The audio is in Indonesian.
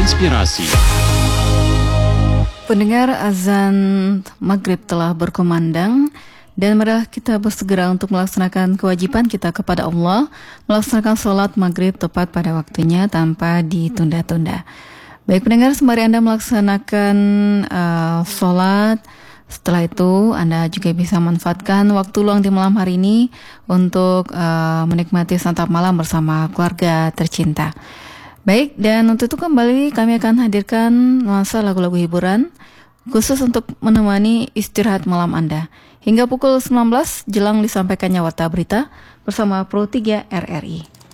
inspirasi. Pendengar, azan maghrib telah berkumandang dan marilah kita bersegera untuk melaksanakan kewajiban kita kepada Allah, melaksanakan sholat maghrib tepat pada waktunya tanpa ditunda-tunda. Baik pendengar, sembari Anda melaksanakan sholat, setelah itu Anda juga bisa manfaatkan waktu luang di malam hari ini untuk menikmati santap malam bersama keluarga tercinta. Baik, dan untuk itu kembali kami akan hadirkan nuansa lagu-lagu hiburan khusus untuk menemani istirahat malam Anda. Hingga pukul 19 jelang disampaikannya Warta Berita bersama Pro 3 RRI.